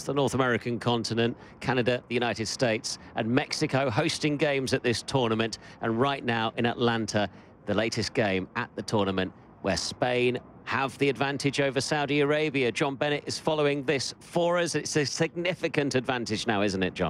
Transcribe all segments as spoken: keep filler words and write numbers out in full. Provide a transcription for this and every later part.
the North American continent, Canada, the United States, and Mexico hosting games at this tournament. And right now in Atlanta, the latest game at the tournament where Spain have the advantage over Saudi Arabia. John Bennett is following this for us. It's a significant advantage now, isn't it, John?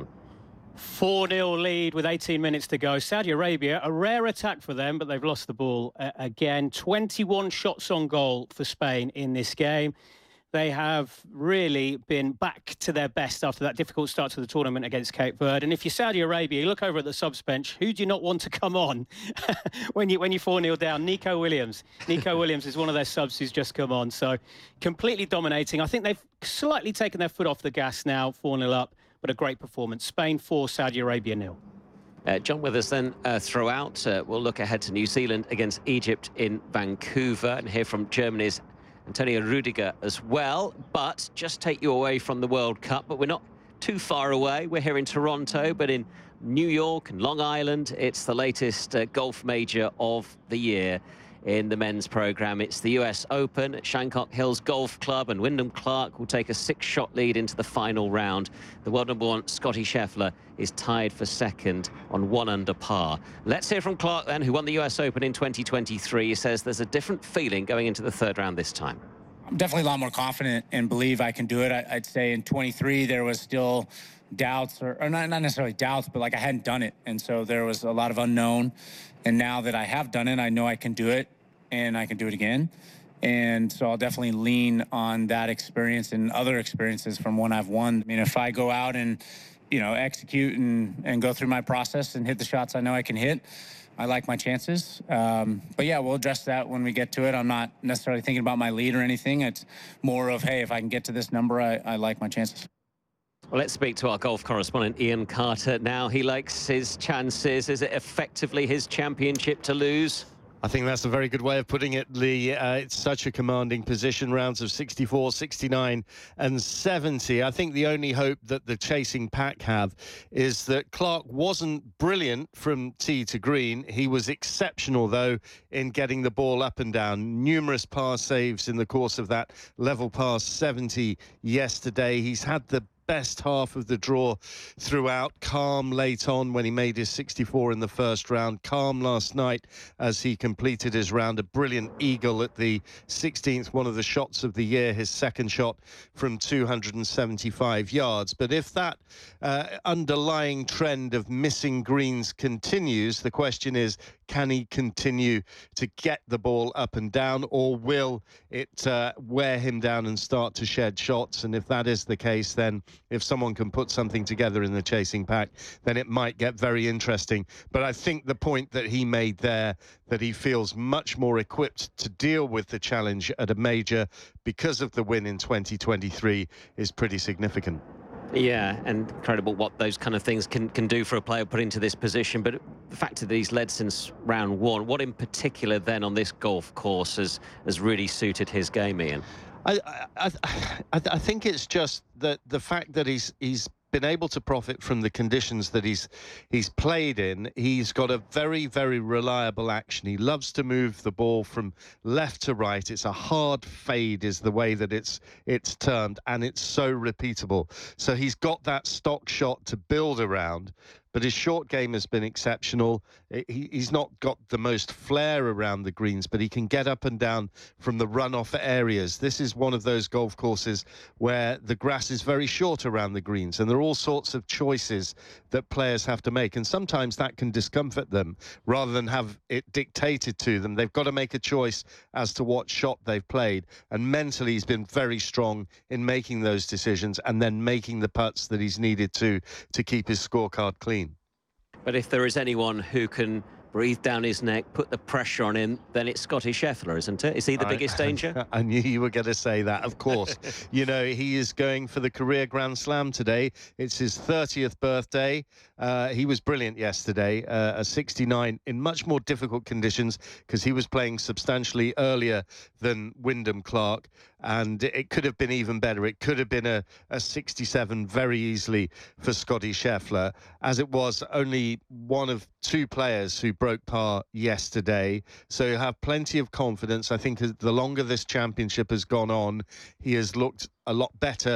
four nil lead with eighteen minutes to go. Saudi Arabia, a rare attack for them, but they've lost the ball uh, again. twenty-one shots on goal for Spain in this game. They have really been back to their best after that difficult start to the tournament against Cape Verde. And if you're Saudi Arabia, you look over at the subs bench, who do you not want to come on when, you, when you're four nil down? Nico Williams. Nico Williams is one of their subs who's just come on. So completely dominating. I think they've slightly taken their foot off the gas now, four nil up. But a great performance. Spain four, Saudi Arabia nil. Uh, John with us then uh, throughout. Uh, we'll look ahead to New Zealand against Egypt in Vancouver and hear from Germany's Antonio Rudiger as well. But just take you away from the World Cup. But we're not too far away. We're here in Toronto, but in New York and Long Island, it's the latest uh, golf major of the year. In the men's program, it's the U S Open at Shancock Hills Golf Club, and Wyndham Clark will take a six-shot lead into the final round. The world number one, Scottie Scheffler, is tied for second on one under par. Let's hear from Clark then, who won the U S Open in twenty twenty-three. He says there's a different feeling going into the third round this time. I'm definitely a lot more confident and believe I can do it. I, I'd say in twenty-three there was still doubts, or, or not, not necessarily doubts, but like I hadn't done it, and so there was a lot of unknown. And now that I have done it, I know I can do it, and I can do it again. And so I'll definitely lean on that experience and other experiences from when I've won. I mean, if I go out and, you know, execute and, and go through my process and hit the shots I know I can hit, I like my chances. Um, but yeah, we'll address that when we get to it. I'm not necessarily thinking about my lead or anything. It's more of, hey, if I can get to this number, I, I like my chances. Well, let's speak to our golf correspondent, Ian Carter. Now, he likes his chances. Is it effectively his championship to lose? I think that's a very good way of putting it, Lee. Uh, it's such a commanding position, rounds of sixty-four, sixty-nine and seventy. I think the only hope that the chasing pack have is that Clark wasn't brilliant from tee to green. He was exceptional, though, in getting the ball up and down. Numerous par saves in the course of that level par seventy yesterday. He's had the best half of the draw throughout. Calm late on when he made his sixty-four in the first round. Calm last night as he completed his round. A brilliant eagle at the sixteenth, one of the shots of the year, his second shot from two hundred seventy-five yards. But if that uh, underlying trend of missing greens continues, the question is, can he continue to get the ball up and down, or will it uh, wear him down and start to shed shots? And if that is the case, then if someone can put something together in the chasing pack, then it might get very interesting. But I think the point that he made there, that he feels much more equipped to deal with the challenge at a major because of the win in twenty twenty-three, is pretty significant. Yeah, and incredible what those kind of things can, can do for a player put into this position. But the fact that he's led since round one, what in particular then on this golf course has, has really suited his game, Ian? I, I, I, I think it's just that the fact that he's he's been able to profit from the conditions that he's he's played in. He's got a very, very reliable action. He loves to move the ball from left to right. It's a hard fade is the way that it's it's termed, and it's so repeatable. So he's got that stock shot to build around. But his short game has been exceptional. He, he's not got the most flair around the greens, but he can get up and down from the runoff areas. This is one of those golf courses where the grass is very short around the greens, and there are all sorts of choices that players have to make. And sometimes that can discomfort them rather than have it dictated to them. They've got to make a choice as to what shot they've played. And mentally, he's been very strong in making those decisions and then making the putts that he's needed to to keep his scorecard clean. But if there is anyone who can breathe down his neck, put the pressure on him, then it's Scottie Scheffler, isn't it? Is he the I, biggest danger? I knew you were going to say that, of course. You know, he is going for the career Grand Slam today. It's his thirtieth birthday. Uh, he was brilliant yesterday, uh, a sixty-nine in much more difficult conditions because he was playing substantially earlier than Wyndham Clark, and it could have been even better. It could have been a, a sixty-seven very easily for Scottie Scheffler, as it was only one of two players who broke par yesterday. So you have plenty of confidence. I think the longer this championship has gone on, he has looked a lot better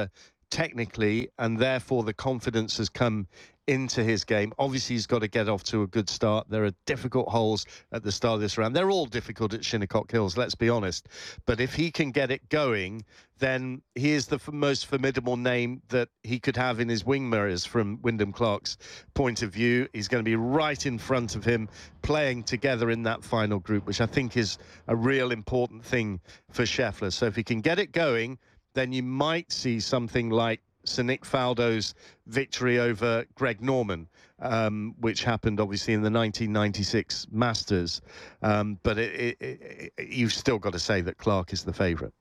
technically, and therefore the confidence has come into his game. Obviously, he's got to get off to a good start. There are difficult holes at the start of this round. They're all difficult at Shinnecock Hills, let's be honest. But if he can get it going, then he is the f most formidable name that he could have in his wing mirrors from Wyndham Clark's point of view. He's going to be right in front of him, playing together in that final group, which I think is a real important thing for Scheffler. So if he can get it going, then you might see something like Sir Nick Faldo's victory over Greg Norman, um, which happened obviously in the nineteen ninety-six Masters. Um, but it, it, it, you've still got to say that Clark is the favourite.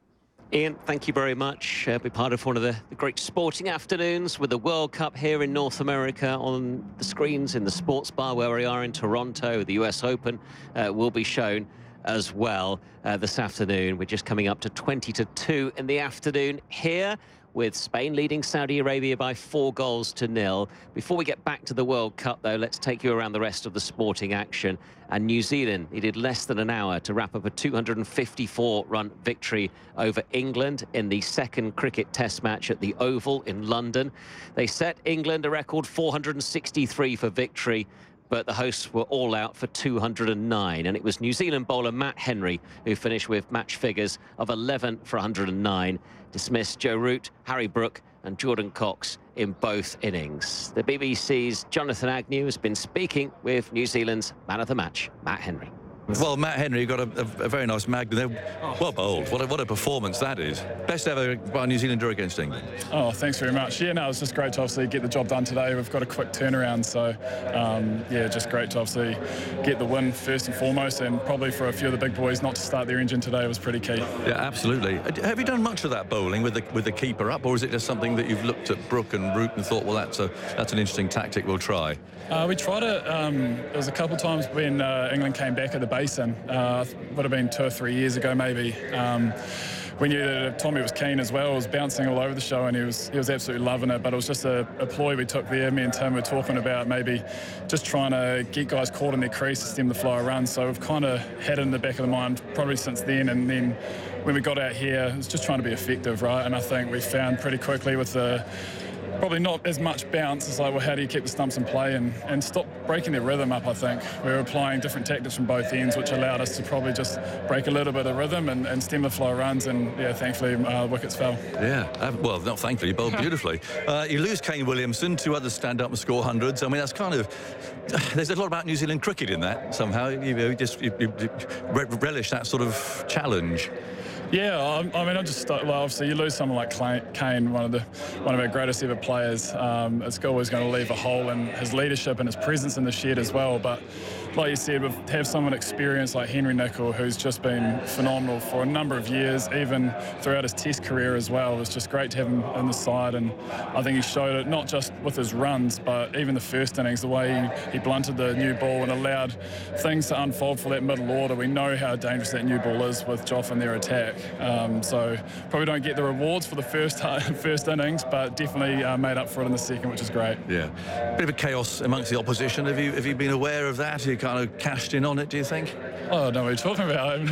Ian, thank you very much. Uh, be part of one of the, the great sporting afternoons with the World Cup here in North America on the screens in the sports bar where we are in Toronto. The U S Open uh, will be shown as well uh, this afternoon. We're just coming up to twenty to two in the afternoon here, with Spain leading Saudi Arabia by four goals to nil. Before we get back to the World Cup, though, let's take you around the rest of the sporting action. And New Zealand needed less than an hour to wrap up a two hundred fifty-four run victory over England in the second cricket test match at the Oval in London. They set England a record four hundred sixty-three for victory, but the hosts were all out for two hundred nine, and it was New Zealand bowler Matt Henry who finished with match figures of eleven for one hundred nine, dismissed Joe Root, Harry Brook and Jordan Cox in both innings. The B B C's Jonathan Agnew has been speaking with New Zealand's man of the match, Matt Henry. Well, Matt Henry got a, a, a very nice magnum there. Well bowled. What a, what a performance that is. Best ever by a New Zealander against England. Oh, thanks very much. Yeah, no, it's just great to obviously get the job done today. We've got a quick turnaround, so um, yeah, just great to obviously get the win first and foremost, and probably for a few of the big boys not to start their engine today was pretty key. Yeah, absolutely. Have you done much of that bowling with the with the keeper up, or is it just something that you've looked at Brook and Root and thought, well, that's a that's an interesting tactic, we'll try? Uh, we tried it. Um, there was a couple of times when uh, England came back at the Basin. Uh, would have been two or three years ago, maybe. Um, we knew that Tommy was keen as well. He was bouncing all over the show, and he was he was absolutely loving it. But it was just a, a ploy we took there. Me and Tim were talking about maybe just trying to get guys caught in their crease to stem the flow of runs. So we've kind of had it in the back of the mind probably since then. And then when we got out here, it was just trying to be effective, right? And I think we found pretty quickly with the probably not as much bounce. It's like, well, how do you keep the stumps in play and, and stop breaking their rhythm up, I think. We were applying different tactics from both ends, which allowed us to probably just break a little bit of rhythm and, and stem the flow of runs, and, yeah, thankfully, uh, wickets fell. Yeah, uh, well, not thankfully, you bowled beautifully. uh, you lose Kane Williamson, two others stand up and score hundreds. I mean, that's kind of... There's a lot about New Zealand cricket in that, somehow. You, you just you, you relish that sort of challenge. Yeah, I, I mean, I just well, obviously you lose someone like Kane, one of the one of our greatest ever players. Um, it's always going to leave a hole in his leadership and his presence in the shed as well. But like you said, we have someone experienced like Henry Nicol, who's just been phenomenal for a number of years, even throughout his Test career as well. It's just great to have him in the side, and I think he showed it not just with his runs, but even the first innings, the way he, he blunted the new ball and allowed things to unfold for that middle order. We know how dangerous that new ball is with Joff and their attack. Um, so probably don't get the rewards for the first first innings, but definitely uh, made up for it in the second, which is great. Yeah, bit of a chaos amongst the opposition. Have you have you been aware of that? Have you kind of cashed in on it, do you think? Oh, I don't know what you're talking about. I haven't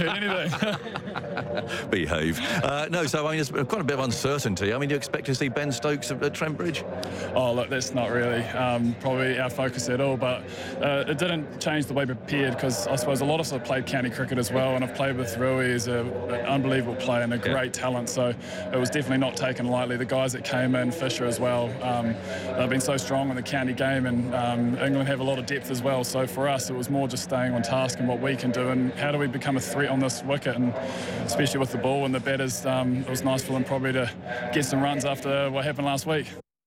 heard anything. Behave. Uh, no, so I mean, there's quite a bit of uncertainty. I mean, do you expect to see Ben Stokes at Trent Bridge? Oh, look, that's not really um, probably our focus at all, but uh, it didn't change the way we prepared, because I suppose a lot of us have played county cricket as well, and I've played with Rui. He's a, an unbelievable player and a great yeah. talent, so it was definitely not taken lightly. The guys that came in, Fisher as well, um, they've been so strong in the county game, and um, England have a lot of depth as well. So for us, it was more just staying on task and what we can do, and how do we become a threat on this wicket, and especially with the ball and the batters. Um, it was nice for them probably to get some runs after what happened last week.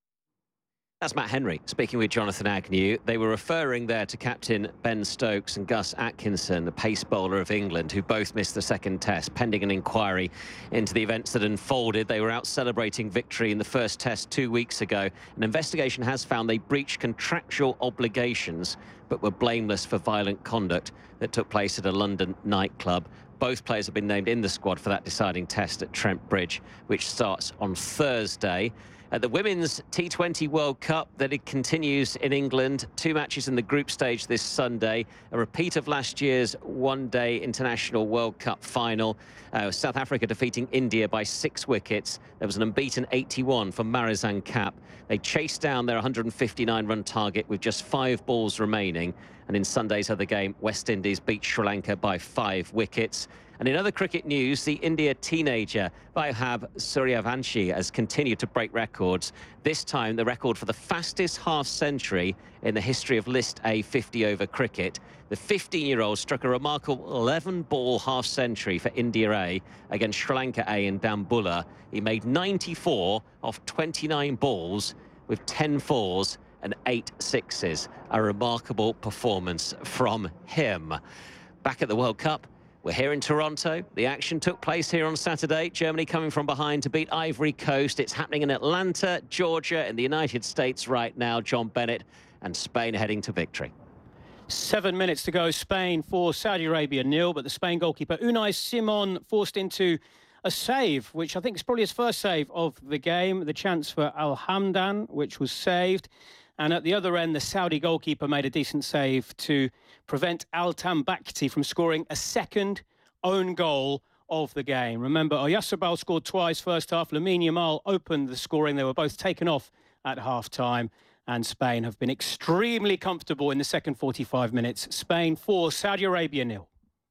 That's Matt Henry speaking with Jonathan Agnew. They were referring there to captain Ben Stokes and Gus Atkinson, the pace bowler of England, who both missed the second test pending an inquiry into the events that unfolded. They were out celebrating victory in the first test two weeks ago. An investigation has found they breached contractual obligations but were blameless for violent conduct that took place at a London nightclub. Both players have been named in the squad for that deciding test at Trent Bridge, which starts on Thursday. Uh, the Women's T twenty World Cup that it continues in England. Two matches in the group stage this Sunday. A repeat of last year's one-day International World Cup final. Uh, South Africa defeating India by six wickets. There was an unbeaten eighty-one for Marizanne Kapp. They chased down their one hundred fifty-nine run target with just five balls remaining. And in Sunday's other game, West Indies beat Sri Lanka by five wickets. And in other cricket news, the India teenager Vaibhav Suryavanshi has continued to break records. This time, the record for the fastest half-century in the history of List A fifty-over cricket. The fifteen-year-old struck a remarkable eleven-ball half-century for India A against Sri Lanka A in Dambulla. He made ninety-four off twenty-nine balls with ten fours and eight sixes. A remarkable performance from him. Back at the World Cup, we're here in Toronto. The action took place here on Saturday. Germany coming from behind to beat Ivory Coast. It's happening in Atlanta, Georgia, in the United States right now. John Bennett, and Spain heading to victory. Seven minutes to go. Spain four, Saudi Arabia nil. But the Spain goalkeeper Unai Simon forced into a save, which I think is probably his first save of the game. The chance for Al Hamdan, which was saved. And at the other end, the Saudi goalkeeper made a decent save to prevent Altan Bakhti from scoring a second own goal of the game. Remember, Oyarzabal scored twice first half. Lamine Yamal opened the scoring. They were both taken off at half-time. And Spain have been extremely comfortable in the second forty-five minutes. Spain four, Saudi Arabia nil.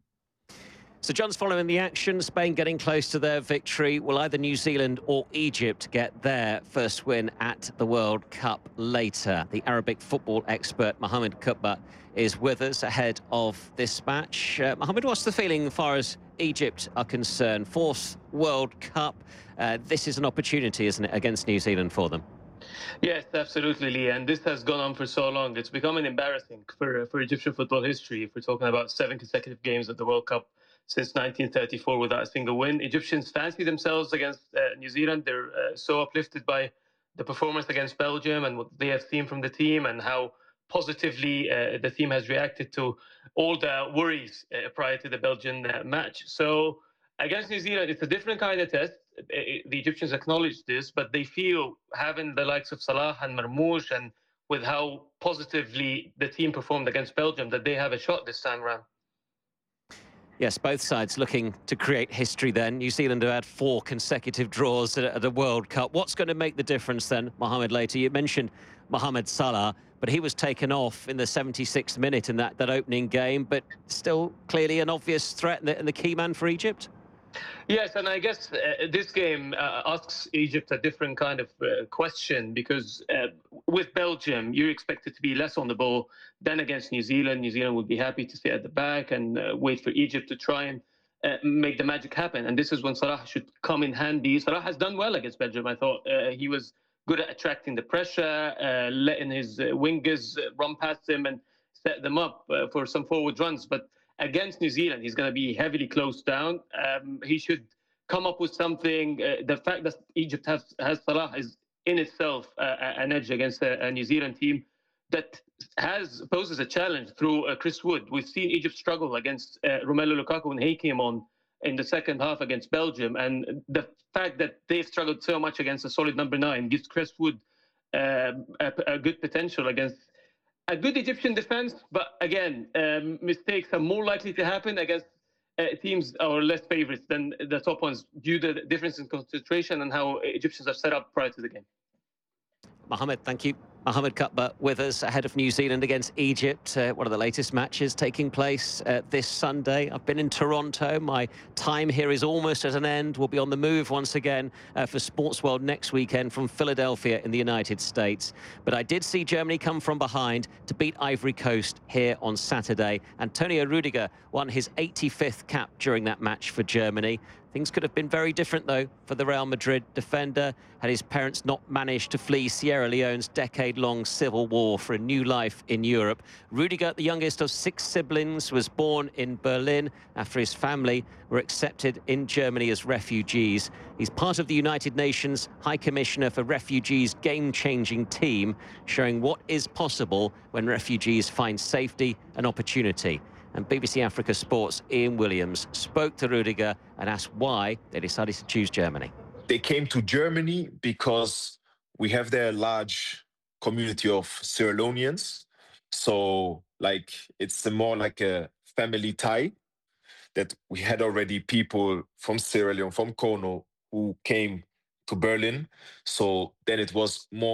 So John's following the action. Spain getting close to their victory. Will either New Zealand or Egypt get their first win at the World Cup later? The Arabic football expert Mohamed Kutba is with us ahead of this match. Uh, Mohamed, what's the feeling as far as Egypt are concerned? Fourth World Cup. Uh, this is an opportunity, isn't it, against New Zealand for them? Yes, absolutely, Lee. And this has gone on for so long. It's becoming embarrassing for, for Egyptian football history. If we're talking about seven consecutive games at the World Cup since nineteen thirty-four without a single win. Egyptians fancy themselves against uh, New Zealand. They're uh, so uplifted by the performance against Belgium and what they have seen from the team and how positively uh, the team has reacted to all the worries uh, prior to the Belgian uh, match. So against New Zealand, it's a different kind of test. The Egyptians acknowledge this, but they feel having the likes of Salah and Marmoush and with how positively the team performed against Belgium, that they have a shot this time around. Yes, both sides looking to create history then. New Zealand have had four consecutive draws at the World Cup. What's going to make the difference then, Mohamed, later? You mentioned Mohamed Salah, but he was taken off in the seventy-sixth minute in that, that opening game, but still clearly an obvious threat and the, and the key man for Egypt? Yes, and I guess uh, this game uh, asks Egypt a different kind of uh, question because uh, with Belgium, you're expected to be less on the ball than against New Zealand. New Zealand would be happy to stay at the back and uh, wait for Egypt to try and uh, make the magic happen. And this is when Salah should come in handy. Salah has done well against Belgium, I thought. Uh, he was good at attracting the pressure, uh, letting his uh, wingers run past him and set them up uh, for some forward runs. But against New Zealand, he's going to be heavily closed down. Um, he should come up with something. Uh, the fact that Egypt has, has Salah is in itself uh, an edge against a, a New Zealand team that has poses a challenge through uh, Chris Wood. We've seen Egypt struggle against uh, Romelu Lukaku when he came on in the second half against Belgium. And the fact that they've struggled so much against a solid number nine gives Chris Wood uh, a, a good potential against a good Egyptian defense, but again, um, mistakes are more likely to happen against uh, teams or less favorites than the top ones due to the difference in concentration and how Egyptians are set up prior to the game. Mohamed, thank you. Mohamed Kutba with us ahead of New Zealand against Egypt. Uh, one of the latest matches taking place uh, this Sunday. I've been in Toronto. My time here is almost at an end. We'll be on the move once again uh, for Sports World next weekend from Philadelphia in the United States. But I did see Germany come from behind to beat Ivory Coast here on Saturday. Antonio Rudiger won his eighty-fifth cap during that match for Germany. Things could have been very different, though, for the Real Madrid defender. Had his parents not managed to flee Sierra Leone's decade-long civil war for a new life in Europe. Rudiger, the youngest of six siblings, was born in Berlin after his family were accepted in Germany as refugees. He's part of the United Nations High Commissioner for Refugees' game-changing team, showing what is possible when refugees find safety and opportunity. And B B C Africa Sports' Ian Williams spoke to Rudiger and asked why they decided to choose Germany. They came to Germany because we have there a large community of Sierra Leoneans. So like it's a more like a family tie that we had already people from Sierra Leone, from Kono, who came to Berlin. So then it was more